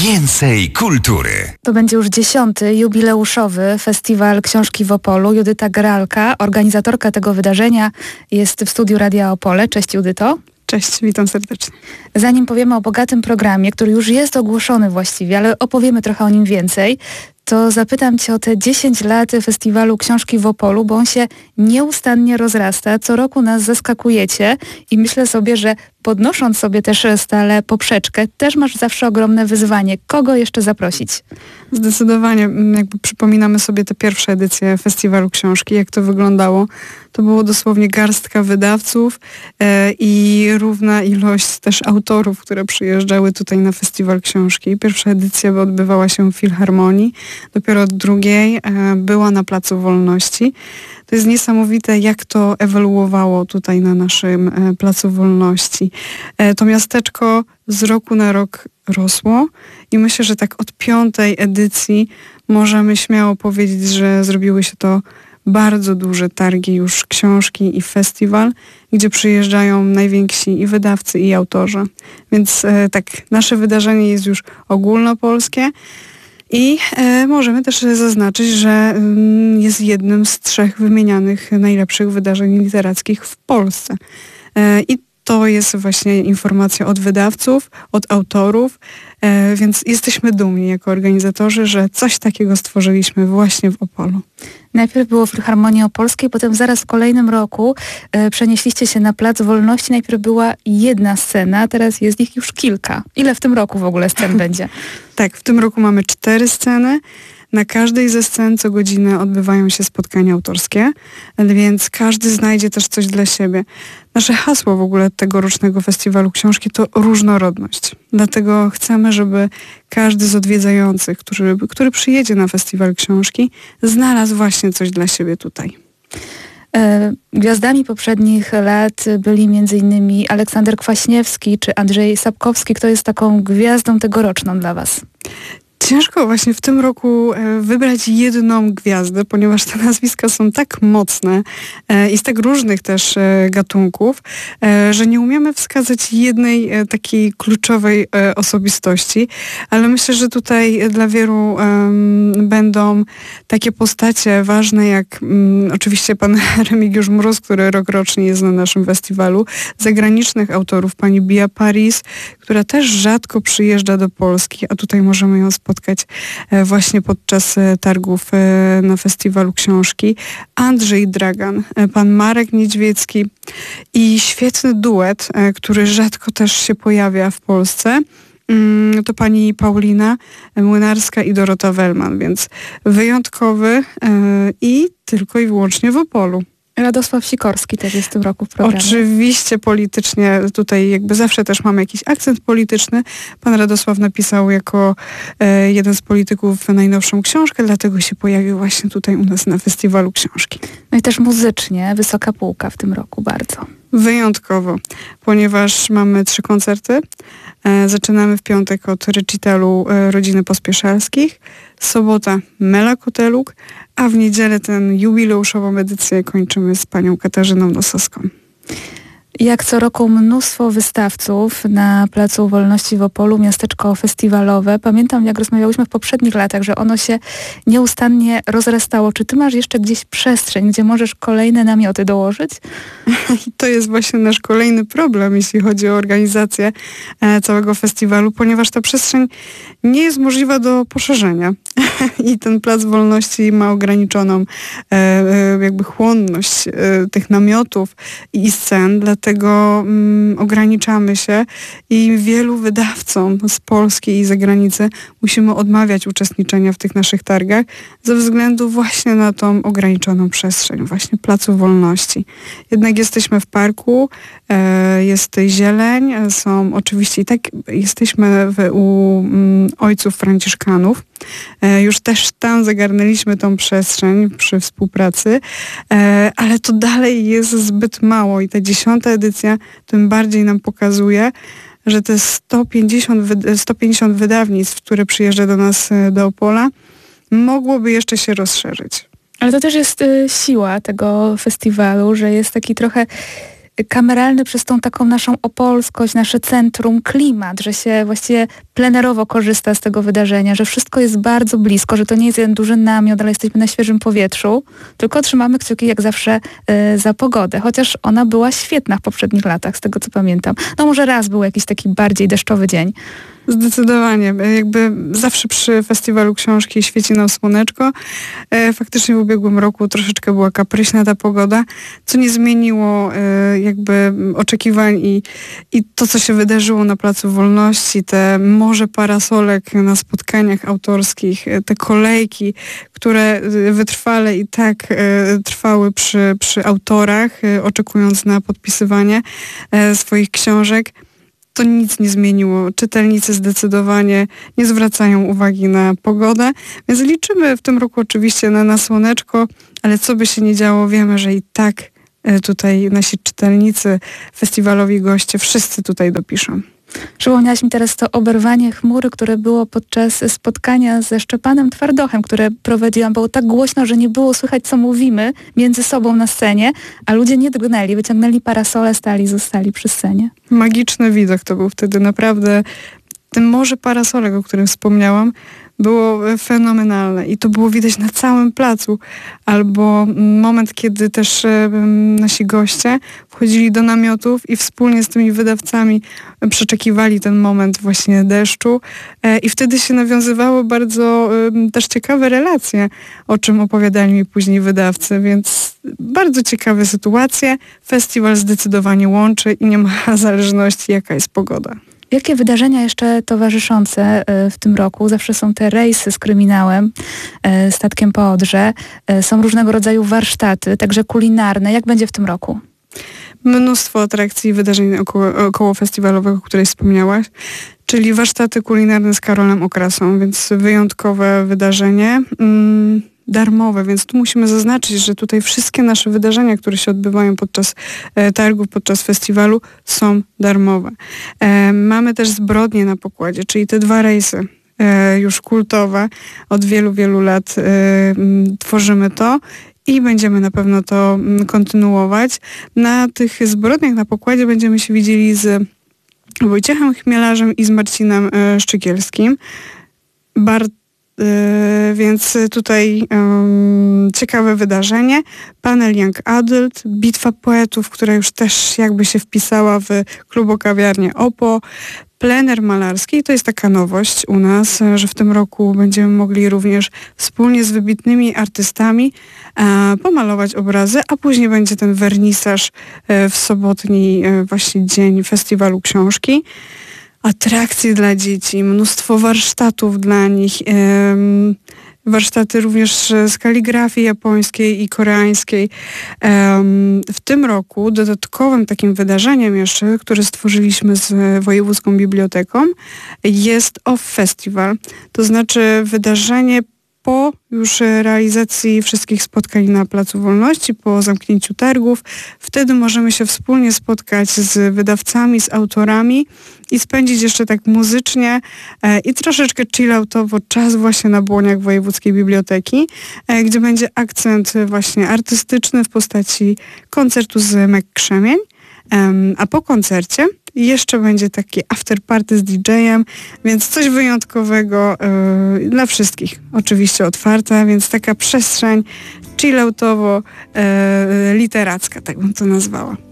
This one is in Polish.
Więcej kultury. To będzie już 10. jubileuszowy Festiwal Książki w Opolu. Judyta Gralka, organizatorka tego wydarzenia, jest w studiu Radia Opole. Cześć Judyto. Cześć, witam serdecznie. Zanim powiemy o bogatym programie, który już jest ogłoszony właściwie, ale opowiemy trochę o nim więcej, to zapytam Cię o te 10 lat Festiwalu Książki w Opolu, bo on się nieustannie rozrasta. Co roku nas zaskakujecie i myślę sobie, że podnosząc sobie też stale poprzeczkę, też masz zawsze ogromne wyzwanie. Kogo jeszcze zaprosić? Zdecydowanie, jakby przypominamy sobie te pierwsze edycje Festiwalu Książki, jak to wyglądało. To było dosłownie garstka wydawców i równa ilość też autorów, które przyjeżdżały tutaj na Festiwal Książki. Pierwsza edycja odbywała się w Filharmonii, dopiero od drugiej była na Placu Wolności. To jest niesamowite, jak to ewoluowało tutaj na naszym Placu Wolności. To miasteczko z roku na rok rosło i myślę, że tak od 5. edycji możemy śmiało powiedzieć, że zrobiły się to bardzo duże targi już książki i festiwal, gdzie przyjeżdżają najwięksi i wydawcy, i autorzy. Więc tak, nasze wydarzenie jest już ogólnopolskie. I możemy też zaznaczyć, że jest jednym z 3 wymienianych najlepszych wydarzeń literackich w Polsce. I to jest właśnie informacja od wydawców, od autorów, więc jesteśmy dumni jako organizatorzy, że coś takiego stworzyliśmy właśnie w Opolu. Najpierw było w Filharmonii Opolskiej, potem zaraz w kolejnym roku przenieśliście się na Plac Wolności. Najpierw była jedna scena, teraz jest ich już kilka. Ile w tym roku w ogóle scen będzie? Tak, w tym roku mamy 4 sceny. Na każdej ze scen co godzinę odbywają się spotkania autorskie, więc każdy znajdzie też coś dla siebie. Nasze hasło w ogóle tegorocznego Festiwalu Książki to różnorodność. Dlatego chcemy, żeby każdy z odwiedzających, który przyjedzie na Festiwal Książki, znalazł właśnie coś dla siebie tutaj. Gwiazdami poprzednich lat byli m.in. Aleksander Kwaśniewski czy Andrzej Sapkowski. Kto jest taką gwiazdą tegoroczną dla Was? Ciężko właśnie w tym roku wybrać jedną gwiazdę, ponieważ te nazwiska są tak mocne i z tak różnych też gatunków, że nie umiemy wskazać jednej takiej kluczowej osobistości, ale myślę, że tutaj dla wielu będą takie postacie ważne jak oczywiście pan Remigiusz Mróz, który rokrocznie jest na naszym festiwalu, zagranicznych autorów, pani Bia Paris, która też rzadko przyjeżdża do Polski, a tutaj możemy ją spotkać właśnie podczas targów na Festiwalu Książki. Andrzej Dragan, pan Marek Niedźwiecki i świetny duet, który rzadko też się pojawia w Polsce. To pani Paulina Młynarska i Dorota Wellman, więc wyjątkowy i tylko i wyłącznie w Opolu. Radosław Sikorski też jest w tym roku w programie. Oczywiście politycznie, tutaj jakby zawsze też mamy jakiś akcent polityczny. Pan Radosław napisał jako jeden z polityków najnowszą książkę, dlatego się pojawił właśnie tutaj u nas na Festiwalu Książki. No i też muzycznie wysoka półka w tym roku bardzo. Wyjątkowo, ponieważ mamy 3 koncerty. Zaczynamy w piątek od recitalu Rodziny Pospieszalskich, sobota Mela Koteluk, a w niedzielę tę jubileuszową edycję kończymy z panią Katarzyną Nosowską. Jak co roku mnóstwo wystawców na Placu Wolności w Opolu, miasteczko festiwalowe. Pamiętam, jak rozmawiałyśmy w poprzednich latach, że ono się nieustannie rozrastało. Czy ty masz jeszcze gdzieś przestrzeń, gdzie możesz kolejne namioty dołożyć? To jest właśnie nasz kolejny problem, jeśli chodzi o organizację całego festiwalu, ponieważ ta przestrzeń nie jest możliwa do poszerzenia. I ten Plac Wolności ma ograniczoną jakby chłonność tych namiotów i scen, dlatego ograniczamy się i wielu wydawcom z Polski i zagranicy musimy odmawiać uczestniczenia w tych naszych targach ze względu właśnie na tą ograniczoną przestrzeń, właśnie Placu Wolności. Jednak jesteśmy w parku, jest zieleń, są oczywiście i tak jesteśmy u ojców franciszkanów. Już też tam zagarnęliśmy tą przestrzeń przy współpracy, ale to dalej jest zbyt mało i ta 10. edycja tym bardziej nam pokazuje, że te 150 wydawnictw, które przyjeżdża do nas do Opola, mogłoby jeszcze się rozszerzyć. Ale to też jest siła tego festiwalu, że jest taki trochę kameralny przez tą taką naszą opolskość, nasze centrum, klimat, że się właściwie plenerowo korzysta z tego wydarzenia, że wszystko jest bardzo blisko, że to nie jest jeden duży namiot, ale jesteśmy na świeżym powietrzu, tylko trzymamy kciuki jak zawsze za pogodę, chociaż ona była świetna w poprzednich latach, z tego co pamiętam. No może raz był jakiś taki bardziej deszczowy dzień. Zdecydowanie. Jakby zawsze przy Festiwalu Książki świeci nam słoneczko. Faktycznie w ubiegłym roku troszeczkę była kapryśna ta pogoda, co nie zmieniło jakby oczekiwań i to, co się wydarzyło na Placu Wolności, te morze parasolek na spotkaniach autorskich, te kolejki, które wytrwale i tak trwały przy autorach, oczekując na podpisywanie swoich książek. To nic nie zmieniło. Czytelnicy zdecydowanie nie zwracają uwagi na pogodę, więc liczymy w tym roku oczywiście na słoneczko, ale co by się nie działo, wiemy, że i tak tutaj nasi czytelnicy, festiwalowi goście, wszyscy tutaj dopiszą. Przypomniałaś mi teraz to oberwanie chmury, które było podczas spotkania ze Szczepanem Twardochem, które prowadziłam. Było tak głośno, że nie było słychać, co mówimy między sobą na scenie, a ludzie nie drgnęli, wyciągnęli parasole, zostali przy scenie. Magiczny widok to był wtedy, naprawdę. Ten morze parasolek, o którym wspomniałam, było fenomenalne i to było widać na całym placu. Albo moment, kiedy też nasi goście wchodzili do namiotów i wspólnie z tymi wydawcami przeczekiwali ten moment właśnie deszczu i wtedy się nawiązywało bardzo też ciekawe relacje, o czym opowiadali mi później wydawcy, więc bardzo ciekawe sytuacje. Festiwal zdecydowanie łączy i nie ma zależności, jaka jest pogoda. Jakie wydarzenia jeszcze towarzyszące w tym roku? Zawsze są te rejsy z kryminałem, statkiem po Odrze. Są różnego rodzaju warsztaty, także kulinarne. Jak będzie w tym roku? Mnóstwo atrakcji i wydarzeń około festiwalowych, o której wspomniałaś, czyli warsztaty kulinarne z Karolem Okrasą, więc wyjątkowe wydarzenie. Darmowe, więc tu musimy zaznaczyć, że tutaj wszystkie nasze wydarzenia, które się odbywają podczas targów, podczas festiwalu, są darmowe. Mamy też zbrodnie na pokładzie, czyli te 2 rejsy już kultowe. Od wielu, wielu lat tworzymy to i będziemy na pewno to kontynuować. Na tych zbrodniach na pokładzie będziemy się widzieli z Wojciechem Chmielarzem i z Marcinem Szczygielskim. Więc tutaj ciekawe wydarzenie. Panel Young Adult, bitwa poetów, która już też jakby się wpisała w klubokawiarnię OPO, plener malarski. To jest taka nowość u nas, że w tym roku będziemy mogli również wspólnie z wybitnymi artystami pomalować obrazy, a później będzie ten wernisaż w sobotni właśnie dzień Festiwalu Książki. Atrakcje dla dzieci, mnóstwo warsztatów dla nich, warsztaty również z kaligrafii japońskiej i koreańskiej. W tym roku dodatkowym takim wydarzeniem jeszcze, które stworzyliśmy z Wojewódzką Biblioteką, jest OFF Festival, to znaczy wydarzenie po już realizacji wszystkich spotkań na Placu Wolności, po zamknięciu targów. Wtedy możemy się wspólnie spotkać z wydawcami, z autorami i spędzić jeszcze tak muzycznie i troszeczkę chilloutowo czas właśnie na błoniach Wojewódzkiej Biblioteki, gdzie będzie akcent właśnie artystyczny w postaci koncertu z Mek Krzemień. A po koncercie jeszcze będzie takie after party z DJ-em, więc coś wyjątkowego dla wszystkich. Oczywiście otwarta, więc taka przestrzeń chilloutowo literacka, tak bym to nazwała.